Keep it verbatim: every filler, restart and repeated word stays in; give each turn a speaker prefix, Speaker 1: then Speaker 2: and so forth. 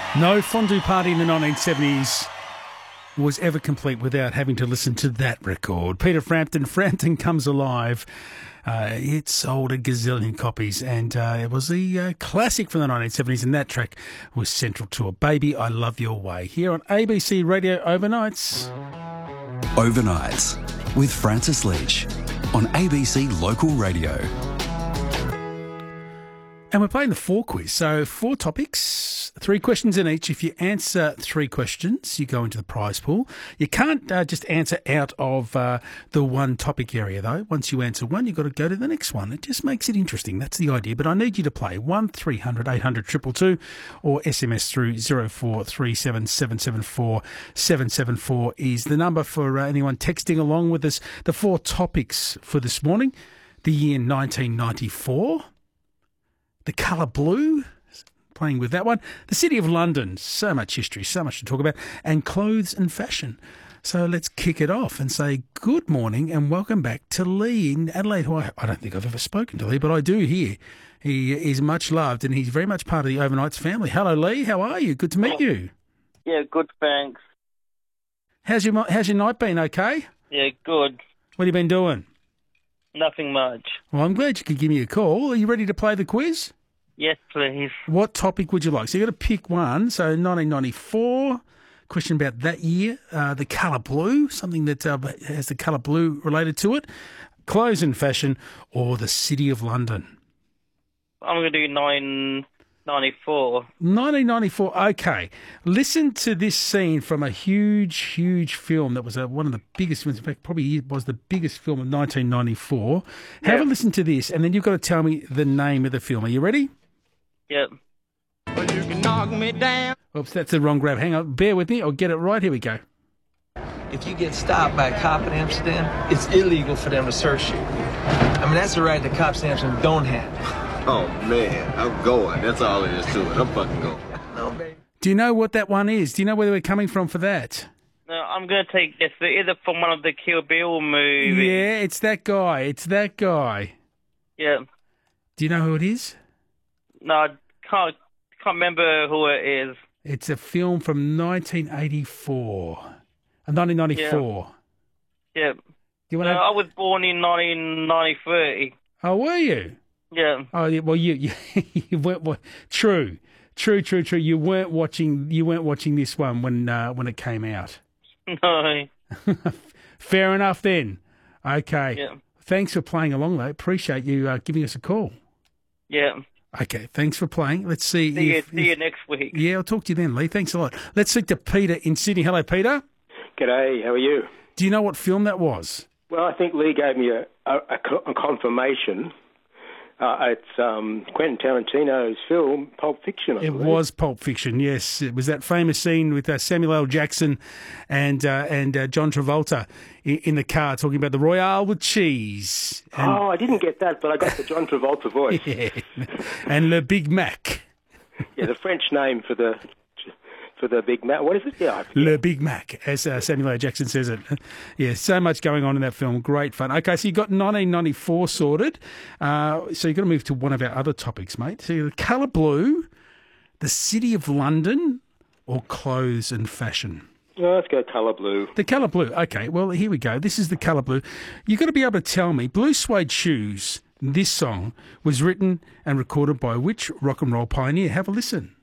Speaker 1: No fondue party in the nineteen seventies was ever complete without having to listen to that record. Peter Frampton, Frampton Comes Alive. Uh, it sold a gazillion copies, and uh, it was the uh, classic from the nineteen seventies, and that track was central to it. Baby, I Love Your Way, here on A B C Radio Overnights.
Speaker 2: Overnights with Francis Leach on A B C Local Radio.
Speaker 1: And we're playing the four quiz. So four topics, three questions in each. If you answer three questions, you go into the prize pool. You can't uh, just answer out of uh, the one topic area, though. Once you answer one, you've got to go to the next one. It just makes it interesting. That's the idea. But I need you to play one three hundred eight hundred two two two or S M S through zero four three seven seven seven four seven seven four is the number for uh, anyone texting along with us. The four topics for this morning: the year nineteen ninety-four. The colour blue, playing with that one. The City of London, so much history, so much to talk about. And clothes and fashion. So let's kick it off and say good morning and welcome back to Lee in Adelaide, who I, I don't think I've ever spoken to Lee, but I do here. He is much loved and he's very much part of the Overnights family. Hello, Lee. How are you? Good to meet you.
Speaker 3: Yeah, good, thanks.
Speaker 1: How's your, how's your night been, okay?
Speaker 3: Yeah, good.
Speaker 1: What have you been doing?
Speaker 3: Nothing much.
Speaker 1: Well, I'm glad you could give me a call. Are you ready to play the quiz?
Speaker 3: Yes, please.
Speaker 1: What topic would you like? So you've got to pick one. So nineteen ninety-four, question about that year. Uh, the colour blue, something that uh, has the colour blue related to it. Clothes and fashion, or the City of London.
Speaker 3: I'm going to do nine ninety-four.
Speaker 1: nineteen ninety-four, okay. Listen to this scene from a huge, huge film that was uh, one of the biggest films. In fact, probably was the biggest film of nineteen ninety-four.
Speaker 3: Yeah.
Speaker 1: Have a listen to this, and then you've got to tell me the name of the film. Are you ready?
Speaker 3: Yep.
Speaker 4: Well, you can knock me down.
Speaker 1: Oops, that's the wrong grab. Hang on, bear with me. I'll get it right. Here we go.
Speaker 5: If you get stopped by a cop in Amsterdam, it's illegal for them to search you. I mean, that's the right the cops in Amsterdam don't have.
Speaker 6: Oh, man, I'm going. That's all it is to it. I'm fucking going.
Speaker 5: No, baby.
Speaker 1: Do you know what that one is? Do you know where we're coming from for that?
Speaker 3: No, I'm going to take this. Either from one of the Kill Bill movies.
Speaker 1: Yeah, it's that guy. It's that guy.
Speaker 3: Yeah.
Speaker 1: Do you know who it is?
Speaker 3: No, I can't, can't remember who it is.
Speaker 1: It's a film from nineteen eighty-four. Uh, nineteen ninety-four.
Speaker 3: Yeah.
Speaker 1: Do you
Speaker 3: No,
Speaker 1: want to...
Speaker 3: I was born in nineteen ninety-three.
Speaker 1: Oh, were you?
Speaker 3: Yeah.
Speaker 1: Oh, yeah, well, you, you, you weren't... Well, true. True, true, true. You weren't watching You weren't watching this one when uh, when it came out.
Speaker 3: No.
Speaker 1: Fair enough then. Okay.
Speaker 3: Yeah.
Speaker 1: Thanks for playing along, though. Appreciate you uh, giving us a call.
Speaker 3: Yeah.
Speaker 1: Okay, thanks for playing. Let's see.
Speaker 3: See,
Speaker 1: if,
Speaker 3: you, see you
Speaker 1: if,
Speaker 3: next week.
Speaker 1: Yeah, I'll talk to you then, Lee. Thanks a lot. Let's speak to Peter in Sydney. Hello, Peter.
Speaker 7: G'day, how are you?
Speaker 1: Do you know what film that was?
Speaker 7: Well, I think Lee gave me a, a, a co- a confirmation. Uh, it's um, Quentin Tarantino's film, Pulp Fiction, I
Speaker 1: It
Speaker 7: believe.
Speaker 1: was Pulp Fiction, yes. It was that famous scene with uh, Samuel L. Jackson and uh, and uh, John Travolta in, in the car talking about the Royale with cheese. And,
Speaker 7: Oh, I didn't get that, but I got the John Travolta voice.
Speaker 1: yeah. And Le Big Mac.
Speaker 7: Yeah, the French name for the for the Big Mac. What is it? Yeah, I forget.
Speaker 1: Le Big Mac, as uh, Samuel L. Jackson says it. Yeah, so much going on in that film. Great fun. Okay, so you got nineteen ninety-four sorted. Uh, so you've got to move to one of our other topics, mate. So the colour blue, the City of London, or clothes and fashion?
Speaker 7: Oh, let's go colour blue.
Speaker 1: The colour blue. Okay, well, here we go. This is the colour blue. You've got to be able to tell me, Blue Suede Shoes, this song, was written and recorded by which rock and roll pioneer? Have a listen.